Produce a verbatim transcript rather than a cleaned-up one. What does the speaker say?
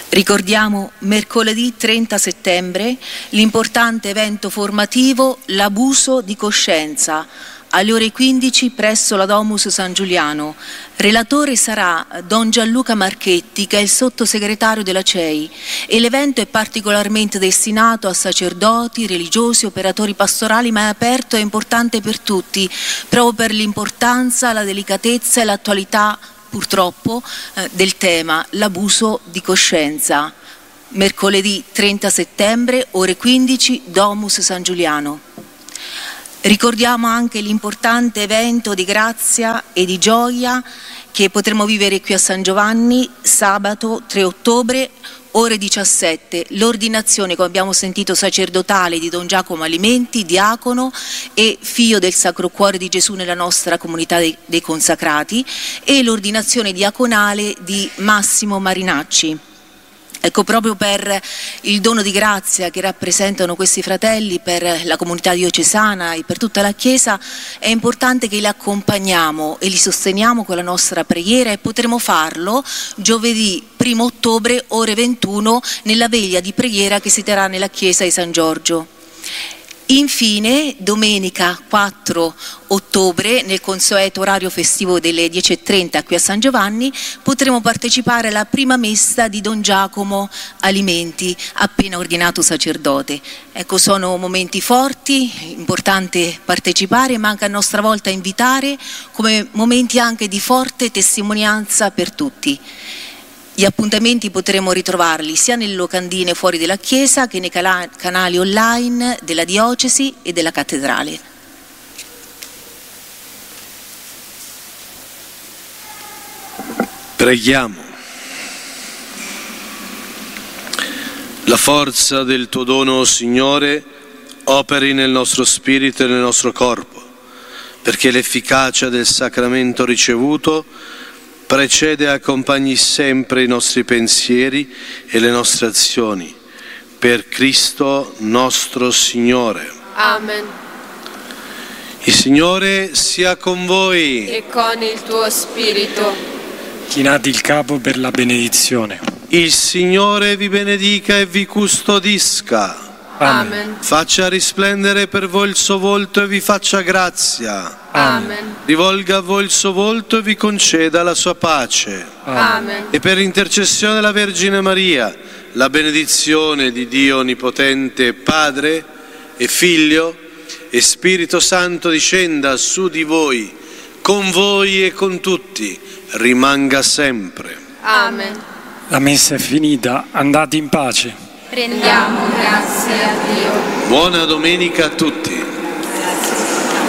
Ricordiamo mercoledì trenta settembre l'importante evento formativo L'abuso di coscienza alle ore quindici presso la Domus San Giuliano. Relatore sarà Don Gianluca Marchetti, che è il sottosegretario della C E I, e l'evento è particolarmente destinato a sacerdoti, religiosi, operatori pastorali, ma è aperto e importante per tutti, proprio per l'importanza, la delicatezza e l'attualità purtroppo eh, del tema, l'abuso di coscienza. Mercoledì trenta settembre, ore quindici, Domus San Giuliano. Ricordiamo anche l'importante evento di grazia e di gioia che potremo vivere qui a San Giovanni sabato tre ottobre, ore diciassette, l'ordinazione, come abbiamo sentito, sacerdotale di Don Giacomo Alimenti, diacono e figlio del Sacro Cuore di Gesù nella nostra comunità dei, dei consacrati, e l'ordinazione diaconale di Massimo Marinacci. Ecco, proprio per il dono di grazia che rappresentano questi fratelli per la comunità diocesana e per tutta la Chiesa, è importante che li accompagniamo e li sosteniamo con la nostra preghiera, e potremo farlo giovedì primo ottobre, ore ventuno, nella veglia di preghiera che si terrà nella chiesa di San Giorgio. Infine, domenica quattro ottobre, nel consueto orario festivo delle dieci e trenta qui a San Giovanni, potremo partecipare alla prima messa di Don Giacomo Alimenti, appena ordinato sacerdote. Ecco, sono momenti forti, importante partecipare, ma anche a nostra volta invitare, come momenti anche di forte testimonianza per tutti. Gli appuntamenti potremo ritrovarli sia nelle locandine fuori della chiesa che nei cala- canali online della diocesi e della cattedrale. Preghiamo. La forza del tuo dono, Signore, operi nel nostro spirito e nel nostro corpo, perché l'efficacia del sacramento ricevuto precede e accompagni sempre i nostri pensieri e le nostre azioni. Per Cristo nostro Signore. Amen. Il Signore sia con voi. E con il tuo spirito. Chinate il capo per la benedizione. Il Signore vi benedica e vi custodisca. Amen. Faccia risplendere per voi il suo volto e vi faccia grazia. Amen. Rivolga a voi il suo volto e vi conceda la sua pace. Amen. E per l'intercessione della Vergine Maria, la benedizione di Dio Onnipotente, Padre e Figlio e Spirito Santo discenda su di voi, con voi e con tutti, rimanga sempre. Amen. La messa è finita, andate in pace. Rendiamo grazie a Dio. Buona domenica a tutti.